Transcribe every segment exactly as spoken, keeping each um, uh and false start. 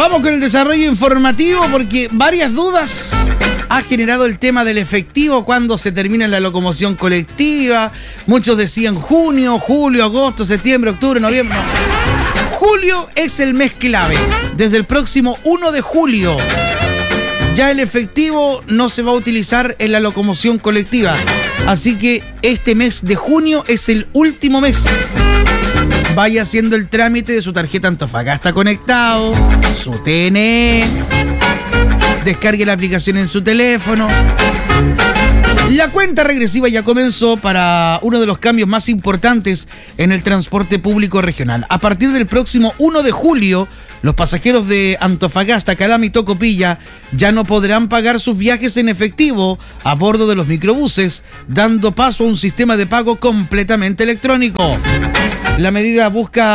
Vamos con el desarrollo informativo porque varias dudas ha generado el tema del efectivo cuando se termina la locomoción colectiva. Muchos decían junio, julio, agosto, septiembre, octubre, noviembre. No. Julio es el mes clave. Desde el próximo primero de julio ya el efectivo no se va a utilizar en la locomoción colectiva. Así que este mes de junio es el último mes. Vaya haciendo el trámite de su tarjeta Antofagasta Conectado, su T N E, descargue la aplicación en su teléfono. La cuenta regresiva ya comenzó para uno de los cambios más importantes en el transporte público regional. A partir del próximo primero de julio, los pasajeros de Antofagasta, Calama y Tocopilla ya no podrán pagar sus viajes en efectivo a bordo de los microbuses, dando paso a un sistema de pago completamente electrónico. La medida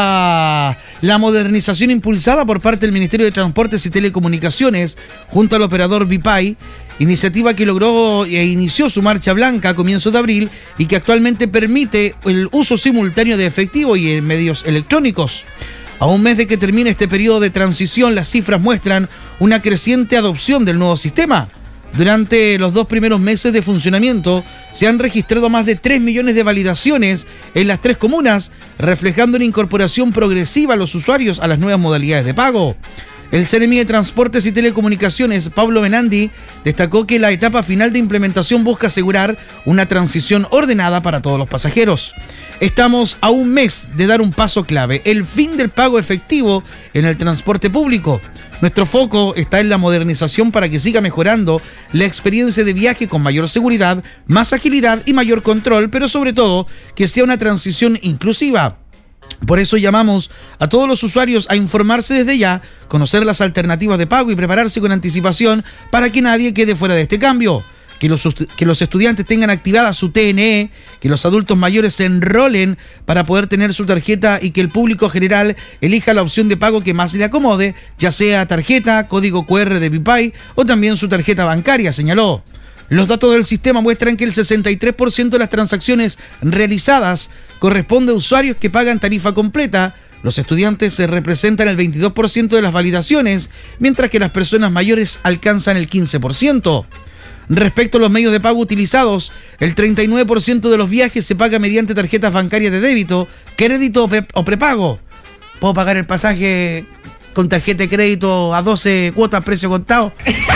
busca la modernización impulsada por parte del Ministerio de Transportes y Telecomunicaciones junto al operador Vipay, iniciativa que logró e inició su marcha blanca a comienzos de abril y que actualmente permite el uso simultáneo de efectivo y en medios electrónicos. A un mes de que termine este periodo de transición, las cifras muestran una creciente adopción del nuevo sistema. Durante los dos primeros meses de funcionamiento se han registrado más de tres millones de validaciones en las tres comunas, reflejando una incorporación progresiva a los usuarios a las nuevas modalidades de pago. El Seremi de Transportes y Telecomunicaciones, Pablo Benandi, destacó que la etapa final de implementación busca asegurar una transición ordenada para todos los pasajeros. Estamos a un mes de dar un paso clave, el fin del pago efectivo en el transporte público. Nuestro foco está en la modernización para que siga mejorando la experiencia de viaje con mayor seguridad, más agilidad y mayor control, pero sobre todo que sea una transición inclusiva. Por eso llamamos a todos los usuarios a informarse desde ya, conocer las alternativas de pago y prepararse con anticipación para que nadie quede fuera de este cambio. Que los, que los estudiantes tengan activada su T N E, que los adultos mayores se enrolen para poder tener su tarjeta y que el público general elija la opción de pago que más le acomode, ya sea tarjeta, código cu erre de Vipay o también su tarjeta bancaria, señaló. Los datos del sistema muestran que el sesenta y tres por ciento de las transacciones realizadas corresponde a usuarios que pagan tarifa completa. Los estudiantes se representan el veintidós por ciento de las validaciones, mientras que las personas mayores alcanzan el quince por ciento. Respecto a los medios de pago utilizados, el treinta y nueve por ciento de los viajes se paga mediante tarjetas bancarias de débito, crédito o, pre- o prepago. ¿Puedo pagar el pasaje con tarjeta de crédito a doce cuotas precio contado?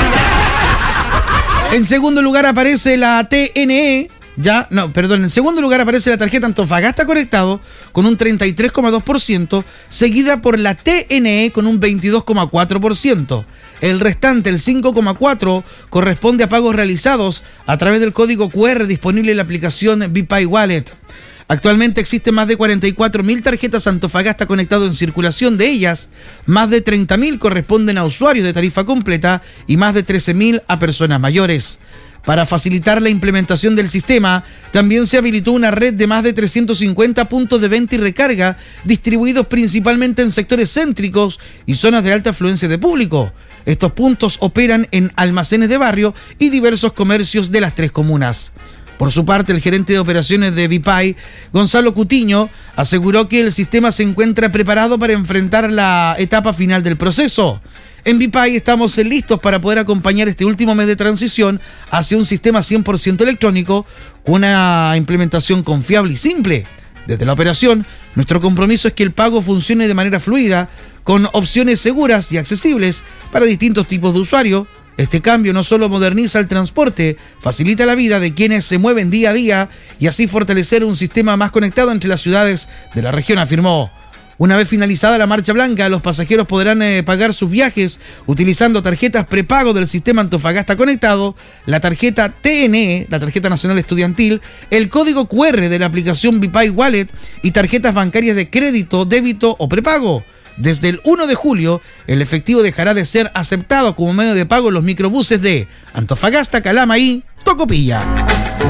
En segundo lugar aparece la T N E. Ya, no, perdón, en segundo lugar aparece la tarjeta Antofagasta Conectado con un treinta y tres coma dos por ciento, seguida por la T N E con un veintidós coma cuatro por ciento. El restante, el cinco coma cuatro por ciento, corresponde a pagos realizados a través del código cu erre disponible en la aplicación Vipay Wallet. Actualmente existen más de cuarenta y cuatro mil tarjetas Antofagasta Conectado en circulación. De ellas, más de treinta mil corresponden a usuarios de tarifa completa y más de trece mil a personas mayores. Para facilitar la implementación del sistema, también se habilitó una red de más de trescientos cincuenta puntos de venta y recarga, distribuidos principalmente en sectores céntricos y zonas de alta afluencia de público. Estos puntos operan en almacenes de barrio y diversos comercios de las tres comunas. Por su parte, el gerente de operaciones de Vipay, Gonzalo Cutiño, aseguró que el sistema se encuentra preparado para enfrentar la etapa final del proceso. En Vipay estamos listos para poder acompañar este último mes de transición hacia un sistema cien por ciento electrónico, con una implementación confiable y simple. Desde la operación, nuestro compromiso es que el pago funcione de manera fluida, con opciones seguras y accesibles para distintos tipos de usuarios. Este cambio no solo moderniza el transporte, facilita la vida de quienes se mueven día a día y así fortalecer un sistema más conectado entre las ciudades de la región, afirmó. Una vez finalizada la marcha blanca, los pasajeros podrán eh, pagar sus viajes utilizando tarjetas prepago del sistema Antofagasta Conectado, la tarjeta T N E, la tarjeta nacional estudiantil, el código cu erre de la aplicación Vipay Wallet y tarjetas bancarias de crédito, débito o prepago. Desde el primero de julio, el efectivo dejará de ser aceptado como medio de pago en los microbuses de Antofagasta, Calama y Tocopilla.